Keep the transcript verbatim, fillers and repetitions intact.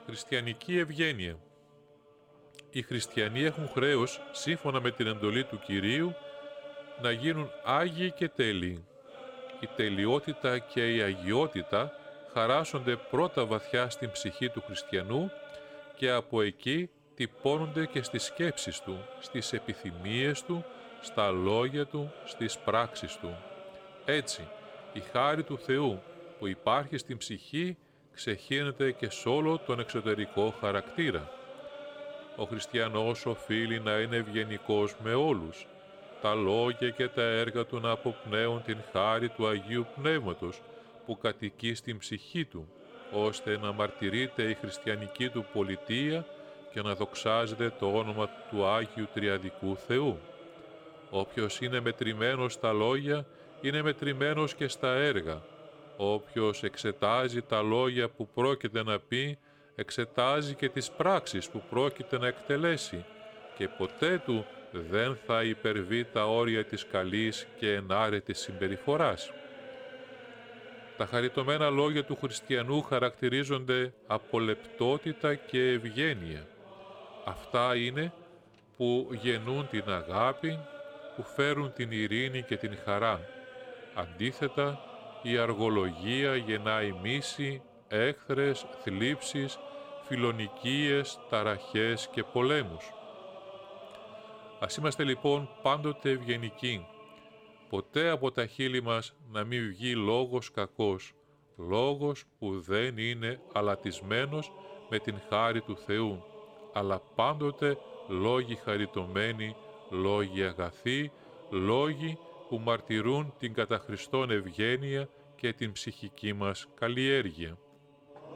Χριστιανική ευγένεια. Οι χριστιανοί έχουν χρέος, σύμφωνα με την εντολή του Κυρίου, να γίνουν άγιοι και τέλειοι. Η τελειότητα και η αγιότητα χαράσσονται πρώτα βαθιά στην ψυχή του χριστιανού και από εκεί τυπώνονται και στις σκέψεις του, στις επιθυμίες του, στα λόγια του, στις πράξεις του. Έτσι, η χάρη του Θεού που υπάρχει στην ψυχή ξεχύνεται και σε όλο τον εξωτερικό χαρακτήρα. Ο χριστιανός οφείλει να είναι ευγενικός με όλους, τα λόγια και τα έργα του να αποπνέουν την χάρη του Αγίου Πνεύματος που κατοικεί στην ψυχή του, ώστε να μαρτυρείται η χριστιανική του πολιτεία και να δοξάζεται το όνομα του Άγιου Τριαδικού Θεού. Όποιος είναι μετρημένος στα λόγια, είναι μετρημένος και στα έργα. Όποιος εξετάζει τα λόγια που πρόκειται να πει, εξετάζει και τις πράξεις που πρόκειται να εκτελέσει και ποτέ του δεν θα υπερβεί τα όρια της καλής και ενάρετης συμπεριφοράς. Τα χαριτωμένα λόγια του χριστιανού χαρακτηρίζονται από λεπτότητα και ευγένεια. Αυτά είναι που γεννούν την αγάπη, που φέρουν την ειρήνη και την χαρά. Αντίθετα, η αργολογία γεννάει μίση, έχθρες, θλίψεις, φιλονικίες, ταραχές και πολέμους. Ας είμαστε λοιπόν πάντοτε ευγενικοί. Ποτέ από τα χείλη μας να μην βγει λόγος κακός, λόγος που δεν είναι αλατισμένος με την χάρη του Θεού, αλλά πάντοτε λόγοι χαριτωμένοι, λόγοι αγαθοί, λόγοι που μαρτυρούν την κατά Χριστόν ευγένεια και την ψυχική μας καλλιέργεια.